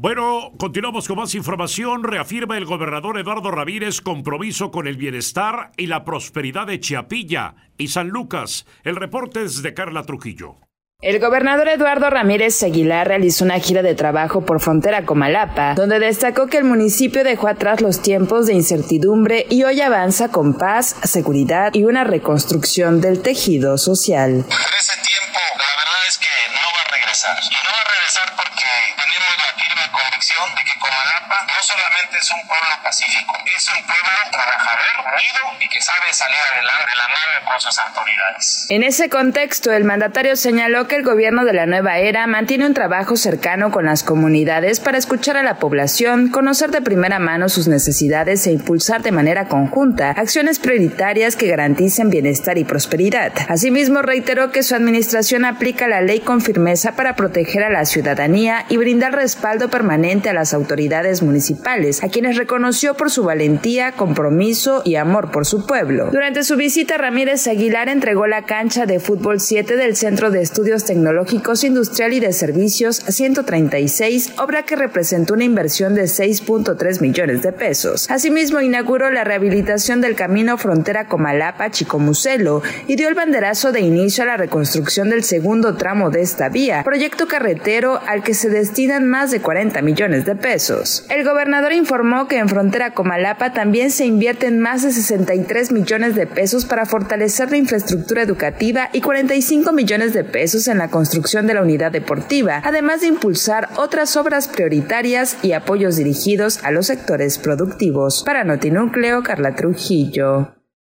Bueno, continuamos con más información. Reafirma el gobernador Eduardo Ramírez compromiso con el bienestar y la prosperidad de Chiapilla y San Lucas. El reporte es de Carla Trujillo. El gobernador Eduardo Ramírez Aguilar realizó una gira de trabajo por frontera Comalapa, donde destacó que el municipio dejó atrás los tiempos de incertidumbre y hoy avanza con paz, seguridad y una reconstrucción del tejido social. Ese tiempo, la verdad es que no va a regresar. Y no va a regresar porque tenemos la firme convicción de que Comalapa no solamente es un pueblo pacífico, es un pueblo trabajador, unido y que sabe salir adelante de la mano con sus autoridades. En ese contexto, el mandatario señaló que el gobierno de la nueva era mantiene un trabajo cercano con las comunidades para escuchar a la población, conocer de primera mano sus necesidades e impulsar de manera conjunta acciones prioritarias que garanticen bienestar y prosperidad. Asimismo, reiteró que su administración aplica la ley con firmeza para proteger a la ciudadanía y brindar respaldo permanente a las autoridades municipales, a quienes reconoció por su valentía, compromiso y amor por su pueblo. Durante su visita, Ramírez Aguilar entregó la cancha de fútbol 7 del Centro de Estudios Tecnológicos Industrial y de Servicios 136, obra que representó una inversión de 6.3 millones de pesos. Asimismo, inauguró la rehabilitación del camino frontera Comalapa-Chicomucelo y dio el banderazo de inicio a la reconstrucción del segundo tramo de esta vía, proyecto carretero al que se destinan más de 40 millones de pesos. El gobernador informó que en frontera Comalapa también se invierten más de 63 millones de pesos para fortalecer la infraestructura educativa y 45 millones de pesos en la construcción de la unidad deportiva, además de impulsar otras obras prioritarias y apoyos dirigidos a los sectores productivos. Para Notinúcleo, Carla Trujillo.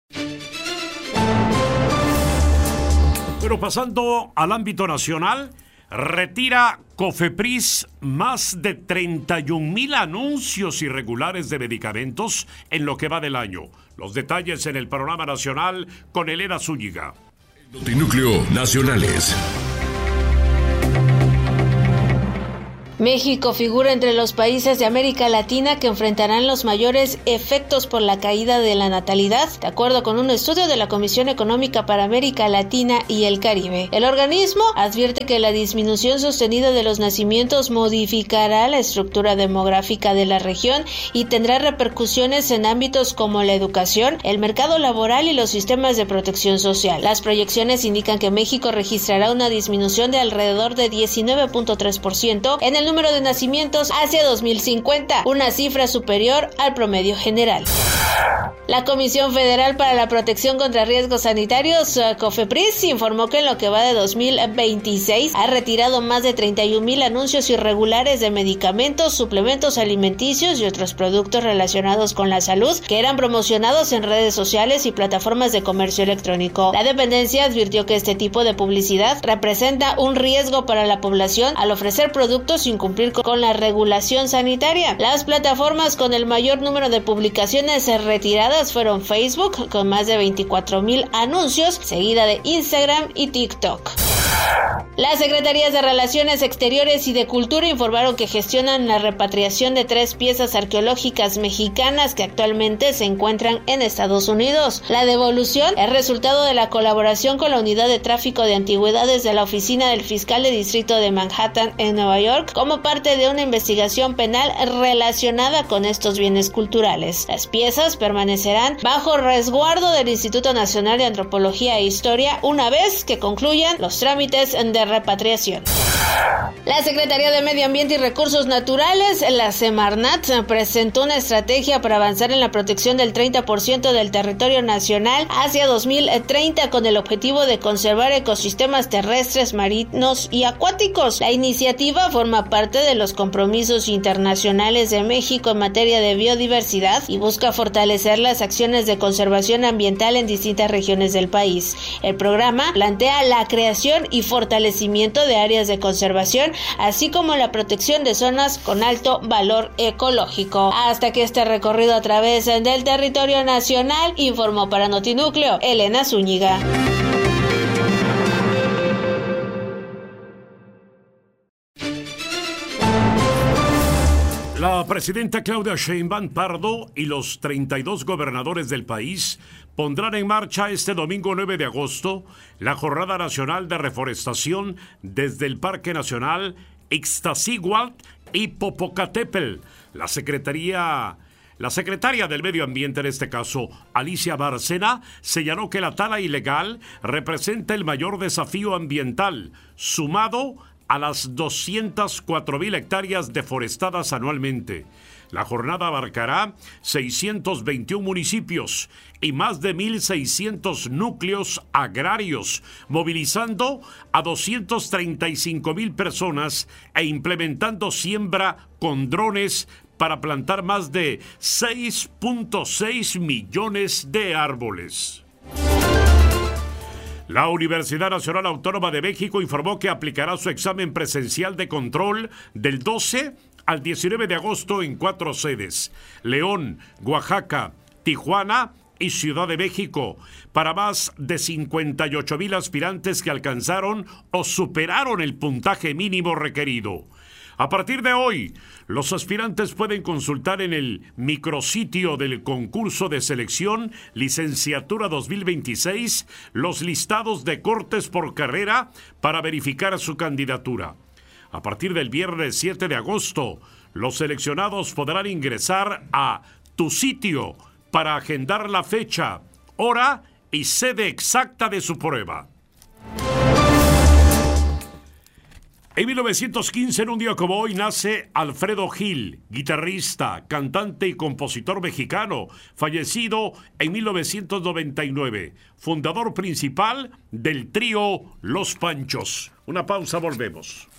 Pero pasando al ámbito nacional, retira Cofepris más de 31,000 anuncios irregulares de medicamentos en lo que va del año. Los detalles en el panorama nacional con Elena Zúñiga. Notinúcleo Nacionales. México figura entre los países de América Latina que enfrentarán los mayores efectos por la caída de la natalidad, de acuerdo con un estudio de la Comisión Económica para América Latina y el Caribe. El organismo advierte que la disminución sostenida de los nacimientos modificará la estructura demográfica de la región y tendrá repercusiones en ámbitos como la educación, el mercado laboral y los sistemas de protección social. Las proyecciones indican que México registrará una disminución de alrededor de 19.3% en el número de nacimientos hacia 2050, una cifra superior al promedio general. La Comisión Federal para la Protección contra Riesgos Sanitarios, COFEPRIS, informó que en lo que va de 2026 ha retirado más de 31,000 anuncios irregulares de medicamentos, suplementos alimenticios y otros productos relacionados con la salud que eran promocionados en redes sociales y plataformas de comercio electrónico. La dependencia advirtió que este tipo de publicidad representa un riesgo para la población al ofrecer productos sin cumplir con la regulación sanitaria. Las plataformas con el mayor número de publicaciones retiradas fueron Facebook, con más de 24,000 anuncios, seguida de Instagram y TikTok. Las Secretarías de Relaciones Exteriores y de Cultura informaron que gestionan la repatriación de 3 piezas arqueológicas mexicanas que actualmente se encuentran en Estados Unidos. La devolución es resultado de la colaboración con la Unidad de Tráfico de Antigüedades de la Oficina del Fiscal de Distrito de Manhattan en Nueva York como parte de una investigación penal relacionada con estos bienes culturales. Las piezas permanecerán bajo resguardo del Instituto Nacional de Antropología e Historia una vez que concluyan los trámites de repatriación. La Secretaría de Medio Ambiente y Recursos Naturales, la Semarnat, presentó una estrategia para avanzar en la protección del 30% del territorio nacional hacia 2030 con el objetivo de conservar ecosistemas terrestres, marinos y acuáticos. La iniciativa forma parte de los compromisos internacionales de México en materia de biodiversidad y busca fortalecer las acciones de conservación ambiental en distintas regiones del país. El programa plantea la creación y fortalecimiento de áreas de conservación, así como la protección de zonas con alto valor ecológico. Hasta que este recorrido a través del territorio nacional, informó para Notinúcleo Elena Zúñiga. La presidenta Claudia Sheinbaum Pardo y los 32 gobernadores del país pondrán en marcha este domingo 9 de agosto la Jornada Nacional de Reforestación desde el Parque Nacional Ixtaccíhuatl y Popocatépetl. La secretaria del Medio Ambiente, en este caso, Alicia Bárcena, señaló que la tala ilegal representa el mayor desafío ambiental, sumado a las 204,000 hectáreas deforestadas anualmente. La jornada abarcará 621 municipios y más de 1,600 núcleos agrarios, movilizando a 235,000 personas e implementando siembra con drones para plantar más de 6.6 millones de árboles. La Universidad Nacional Autónoma de México informó que aplicará su examen presencial de control del 12 al 19 de agosto en 4 sedes: León, Oaxaca, Tijuana y Ciudad de México, para más de 58,000 aspirantes que alcanzaron o superaron el puntaje mínimo requerido. A partir de hoy, los aspirantes pueden consultar en el micrositio del concurso de selección Licenciatura 2026 los listados de cortes por carrera para verificar su candidatura. A partir del viernes 7 de agosto, los seleccionados podrán ingresar a Tu Sitio para agendar la fecha, hora y sede exacta de su prueba. En 1915, en un día como hoy, nace Alfredo Gil, guitarrista, cantante y compositor mexicano, fallecido en 1999, fundador principal del trío Los Panchos. Una pausa, volvemos.